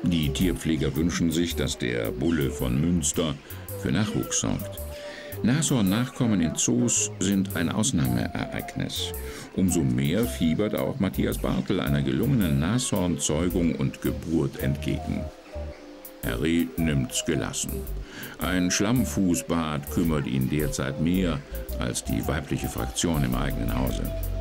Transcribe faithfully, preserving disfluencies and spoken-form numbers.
Die Tierpfleger wünschen sich, dass der Bulle von Münster für Nachwuchs sorgt. Nashorn-Nachkommen in Zoos sind ein Ausnahmeereignis. Umso mehr fiebert auch Matthias Bartel einer gelungenen Nashornzeugung und Geburt entgegen. Harry nimmt's gelassen. Ein Schlammfußbad kümmert ihn derzeit mehr als die weibliche Fraktion im eigenen Hause.